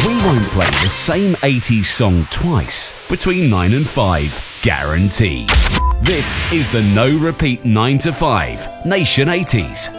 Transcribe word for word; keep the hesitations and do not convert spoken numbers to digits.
We won't play the same eighties song twice between nine and five, guaranteed. This is the No Repeat nine to five Nation eighties.